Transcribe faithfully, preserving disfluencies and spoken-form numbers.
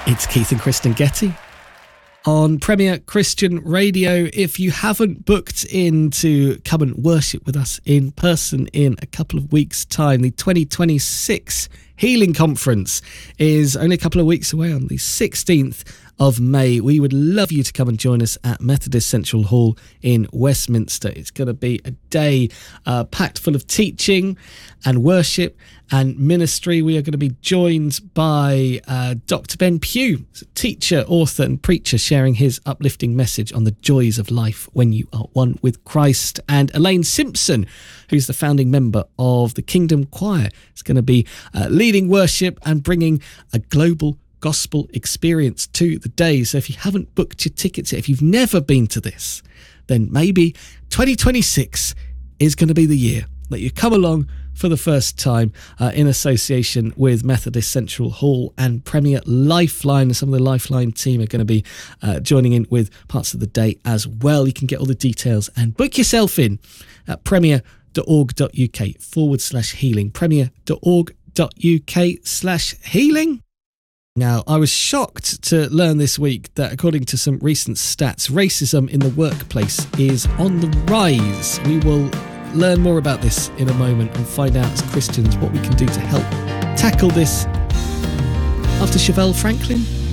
It's Keith and Kristen Getty on Premier Christian Radio. If you haven't booked in to come and worship with us in person in a couple of weeks' time, the twenty twenty-six Healing Conference is only a couple of weeks away on the sixteenth of May. We would love you to come and join us at Methodist Central Hall in Westminster. It's going to be a day uh, packed full of teaching and worship and ministry. We are going to be joined by uh, Doctor Ben Pugh, teacher, author and preacher, sharing his uplifting message on the joys of life when you are one with Christ. And Elaine Simpson, who's the founding member of the Kingdom Choir, is going to be uh, leading worship and bringing a global gospel experience to the day. So if you haven't booked your tickets yet, if you've never been to this, then maybe twenty twenty-six is going to be the year that you come along for the first time uh, in association with Methodist Central Hall and Premier Lifeline. Some of the Lifeline team are going to be uh, joining in with parts of the day as well. You can get all the details and book yourself in at premier.org.uk forward slash healing. premier.org.uk slash healing. Now, I was shocked to learn this week that according to some recent stats, racism in the workplace is on the rise. We will learn more about this in a moment and find out as Christians what we can do to help tackle this after Chevelle Franklin.